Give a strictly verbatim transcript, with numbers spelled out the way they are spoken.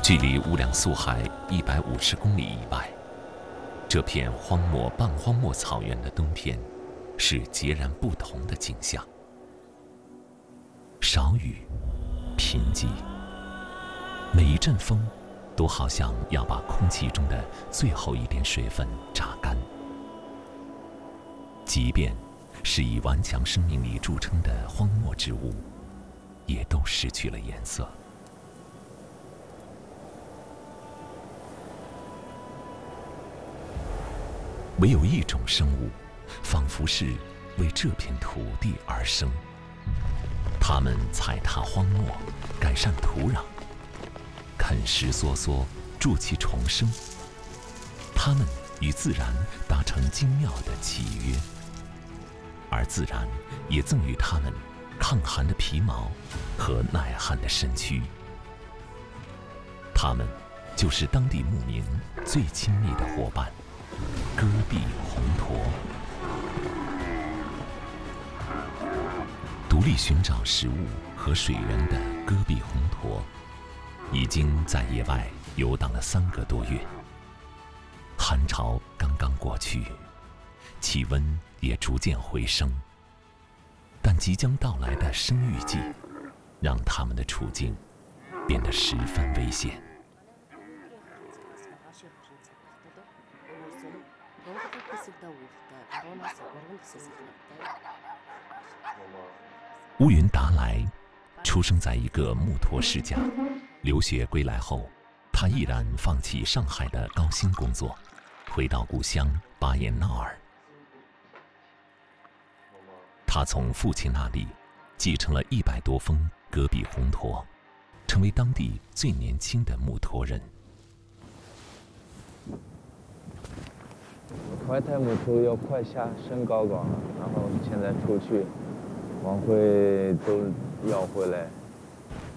距离乌梁素海一百五十公里以外，这片荒漠半荒漠草原的冬天，是截然不同的景象。少雨，贫瘠，每一阵风，都好像要把空气中的最后一点水分榨干。即便是以顽强生命力著称的荒漠植物，也都失去了颜色。唯有一种生物，仿佛是为这片土地而生。它们踩踏荒漠，改善土壤，啃食梭梭，筑其重生。它们与自然达成精妙的契约，而自然也赠予它们抗寒的皮毛和耐旱的身躯。它们就是当地牧民最亲密的伙伴——戈壁红驼。独立寻找食物和水源的戈壁红驼，已经在野外游荡了三个多月。寒潮刚刚过去，气温也逐渐回升，但即将到来的生育季，让它们的处境变得十分危险。乌云达来出生在一个木驼世家，留学归来后，他毅然放弃上海的高薪工作，回到故乡巴彦淖尔。他从父亲那里继承了一百多峰戈壁红驼，成为当地最年轻的木驼人。 怀胎母兔要快下升高岗了，然后现在出去，往回都要回来。